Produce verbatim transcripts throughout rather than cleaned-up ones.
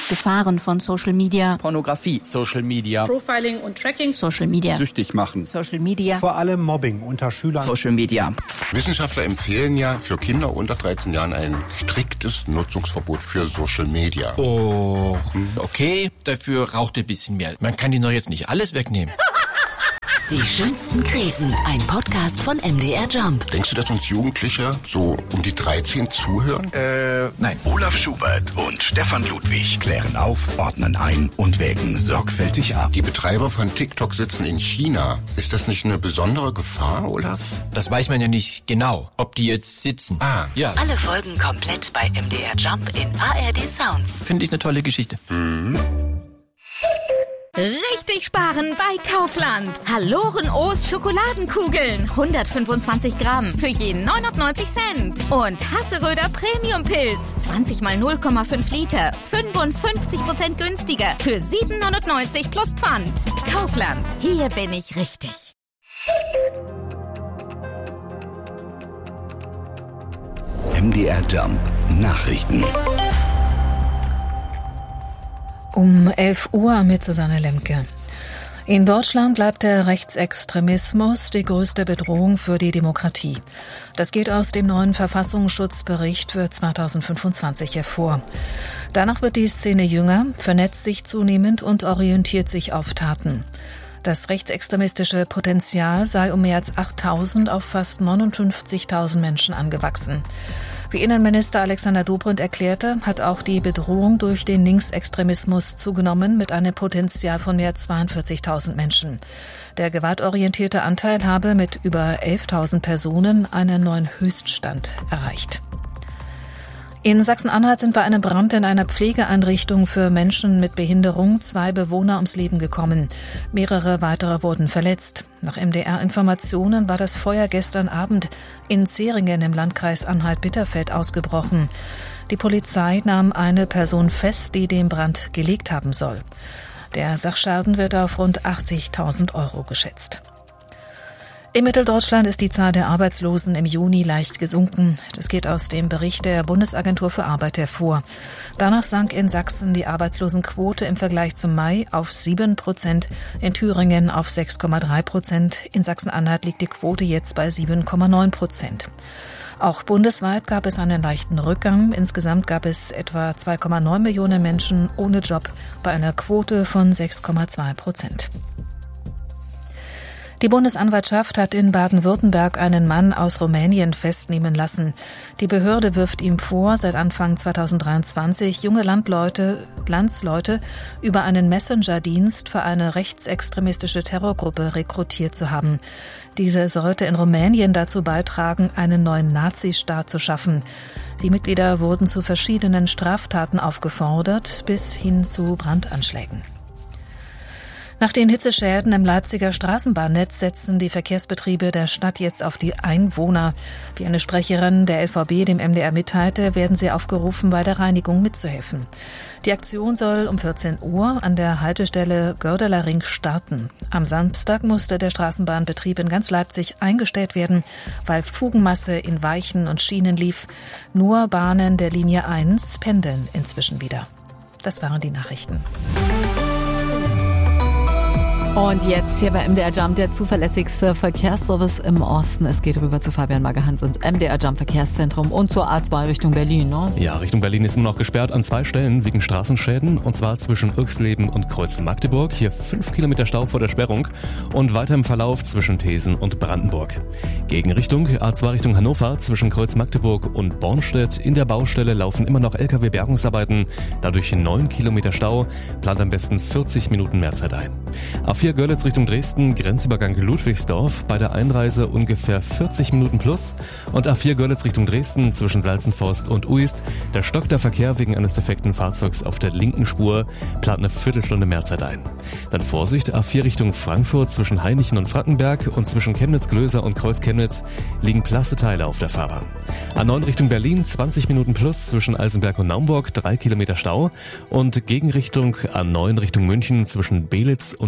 Gefahren von Social Media. Pornografie. Social Media. Profiling und Tracking. Social Media. Süchtig machen. Social Media. Vor allem Mobbing unter Schülern. Social Media. Wissenschaftler empfehlen ja für Kinder unter dreizehn Jahren ein striktes Nutzungsverbot für Social Media. Oh, okay, dafür raucht ein bisschen mehr. Man kann ihnen doch jetzt nicht alles wegnehmen. Die schönsten Krisen, ein Podcast von M D R Jump. Denkst du, dass uns Jugendliche so um die dreizehn zuhören? Äh, nein. Olaf Schubert und Stefan Ludwig klären auf, ordnen ein und wägen sorgfältig ab. Die Betreiber von TikTok sitzen in China. Ist das nicht eine besondere Gefahr, Olaf? Das weiß man ja nicht genau, ob die jetzt sitzen. Ah. Ja. Alle Folgen komplett bei M D R Jump in A R D Sounds. Finde ich eine tolle Geschichte. Mhm. Richtig sparen bei Kaufland. Halloren O's Schokoladenkugeln. hundertfünfundzwanzig Gramm für je neunundneunzig Cent. Und Hasseröder Premium Pilz. zwanzig mal null Komma fünf Liter. fünfundfünfzig Prozent günstiger. Für sieben neunundneunzig plus Pfand. Kaufland. Hier bin ich richtig. M D R Jump Nachrichten. Um elf Uhr mit Susanne Lemke. In Deutschland bleibt der Rechtsextremismus die größte Bedrohung für die Demokratie. Das geht aus dem neuen Verfassungsschutzbericht für zweitausendfünfundzwanzig hervor. Danach wird die Szene jünger, vernetzt sich zunehmend und orientiert sich auf Taten. Das rechtsextremistische Potenzial sei um mehr als achttausend auf fast neunundfünfzigtausend Menschen angewachsen. Wie Innenminister Alexander Dobrindt erklärte, hat auch die Bedrohung durch den Linksextremismus zugenommen mit einem Potenzial von mehr als zweiundvierzigtausend Menschen. Der gewaltorientierte Anteil habe mit über elftausend Personen einen neuen Höchststand erreicht. In Sachsen-Anhalt sind bei einem Brand in einer Pflegeeinrichtung für Menschen mit Behinderung zwei Bewohner ums Leben gekommen. Mehrere weitere wurden verletzt. Nach M D R-Informationen war das Feuer gestern Abend in Zeringen im Landkreis Anhalt-Bitterfeld ausgebrochen. Die Polizei nahm eine Person fest, die den Brand gelegt haben soll. Der Sachschaden wird auf rund achtzigtausend Euro geschätzt. In Mitteldeutschland ist die Zahl der Arbeitslosen im Juni leicht gesunken. Das geht aus dem Bericht der Bundesagentur für Arbeit hervor. Danach sank in Sachsen die Arbeitslosenquote im Vergleich zum Mai auf sieben Prozent, in Thüringen auf sechs Komma drei Prozent. In Sachsen-Anhalt liegt die Quote jetzt bei sieben Komma neun Prozent. Auch bundesweit gab es einen leichten Rückgang. Insgesamt gab es etwa zwei Komma neun Millionen Menschen ohne Job bei einer Quote von sechs Komma zwei Prozent. Die Bundesanwaltschaft hat in Baden-Württemberg einen Mann aus Rumänien festnehmen lassen. Die Behörde wirft ihm vor, seit Anfang zweitausenddreiundzwanzig junge Landleute, Landsleute über einen Messenger-Dienst für eine rechtsextremistische Terrorgruppe rekrutiert zu haben. Diese sollte in Rumänien dazu beitragen, einen neuen Nazistaat zu schaffen. Die Mitglieder wurden zu verschiedenen Straftaten aufgefordert, bis hin zu Brandanschlägen. Nach den Hitzeschäden im Leipziger Straßenbahnnetz setzen die Verkehrsbetriebe der Stadt jetzt auf die Einwohner. Wie eine Sprecherin der L V B dem M D R mitteilte, werden sie aufgerufen, bei der Reinigung mitzuhelfen. Die Aktion soll um vierzehn Uhr an der Haltestelle Gördeler Ring starten. Am Samstag musste der Straßenbahnbetrieb in ganz Leipzig eingestellt werden, weil Fugenmasse in Weichen und Schienen lief. Nur Bahnen der Linie eins pendeln inzwischen wieder. Das waren die Nachrichten. Und jetzt hier bei M D R Jump, der zuverlässigste Verkehrsservice im Osten. Es geht rüber zu Fabian Magerhans ins M D R Jump Verkehrszentrum und zur A zwei Richtung Berlin, ne? Ja, Richtung Berlin ist immer noch gesperrt an zwei Stellen wegen Straßenschäden. Und zwar zwischen Irxleben und Kreuz-Magdeburg. Hier fünf Kilometer Stau vor der Sperrung. Und weiter im Verlauf zwischen Thesen und Brandenburg. Gegenrichtung A zwei Richtung Hannover zwischen Kreuz-Magdeburg und Bornstedt. In der Baustelle laufen immer noch L K W-Bergungsarbeiten. Dadurch neun Kilometer Stau. Plant am besten vierzig Minuten Mehrzeit ein. A vier Görlitz Richtung Dresden, Grenzübergang Ludwigsdorf, bei der Einreise ungefähr vierzig Minuten plus. Und A vier Görlitz Richtung Dresden zwischen Salzenforst und Uist, da stockt der Verkehr wegen eines defekten Fahrzeugs auf der linken Spur, plant eine Viertelstunde Mehrzeit ein. Dann Vorsicht, A vier Richtung Frankfurt zwischen Hainichen und Frankenberg und zwischen Chemnitz-Glöser und Kreuz-Chemnitz liegen blasse Teile auf der Fahrbahn. A neun Richtung Berlin, zwanzig Minuten plus zwischen Eisenberg und Naumburg, drei Kilometer Stau. Und Gegenrichtung A neun Richtung München zwischen Belitz und Niemey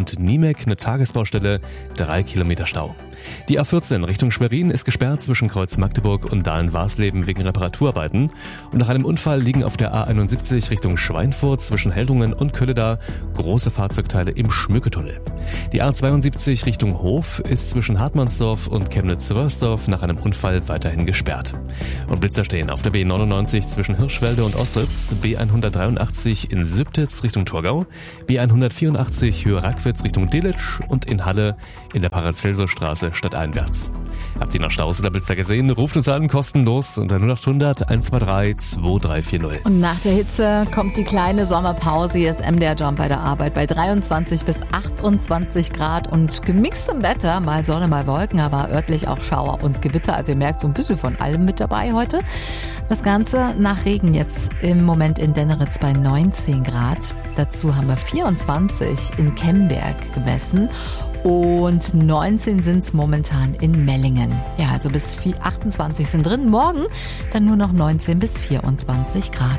Riemek eine Tagesbaustelle, drei Kilometer Stau. Die A vierzehn Richtung Schwerin ist gesperrt zwischen Kreuz Magdeburg und Dahlen-Warsleben wegen Reparaturarbeiten. Und nach einem Unfall liegen auf der A einundsiebzig Richtung Schweinfurt zwischen Heldungen und Kölleda große Fahrzeugteile im Schmücketunnel. Die A zweiundsiebzig Richtung Hof ist zwischen Hartmannsdorf und Chemnitz-Röhrsdorf nach einem Unfall weiterhin gesperrt. Und Blitzer stehen auf der B neunundneunzig zwischen Hirschwelde und Ostritz, B hundertdreiundachtzig in Sübtitz Richtung Torgau, B hundertvierundachtzig Höhe Rackwitz Richtung Delitzsch und in Halle in der Paracelsusstraße stadteinwärts. Habt ihr noch Staus oder Blitzer gesehen? Ruft uns an, kostenlos unter null acht hundert eins zwei drei zwei drei vier null. Und nach der Hitze kommt die kleine Sommerpause. Hier ist M D R Jump bei der Arbeit bei dreiundzwanzig bis achtundzwanzig Grad und gemixtem Wetter. Mal Sonne, mal Wolken, aber örtlich auch Schauer und Gewitter. Also ihr merkt so ein bisschen von allem mit dabei heute. Das Ganze nach Regen jetzt im Moment in Denneritz bei neunzehn Grad. Dazu haben wir vierundzwanzig in Kemberg gemessen. Und neunzehn sind es momentan in Mellingen. Ja, also bis achtundzwanzig sind drin. Morgen dann nur noch neunzehn bis vierundzwanzig Grad.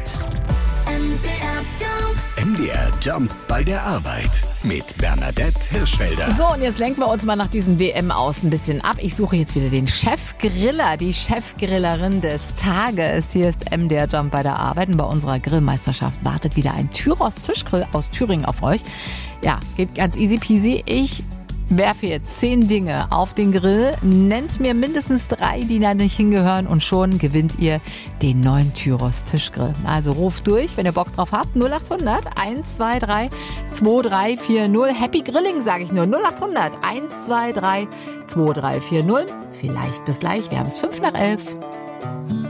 M D R Jump bei der Arbeit mit Bernadette Hirschfelder. So, und jetzt lenken wir uns mal nach diesem W M aus ein bisschen ab. Ich suche jetzt wieder den Chefgriller, die Chefgrillerin des Tages. Hier ist M D R Jump bei der Arbeit. Und bei unserer Grillmeisterschaft wartet wieder ein Tyros Tischgrill aus Thüringen auf euch. Ja, geht ganz easy peasy. Ich werfe jetzt zehn Dinge auf den Grill, nennt mir mindestens drei, die da nicht hingehören und schon gewinnt ihr den neuen Tyros Tischgrill. Also ruft durch, wenn ihr Bock drauf habt, null acht hundert eins zwei drei zwei drei vier null. Happy Grilling, sage ich nur, null acht hundert eins zwei drei zwei drei vier null. Vielleicht bis gleich, wir haben es fünf nach elf.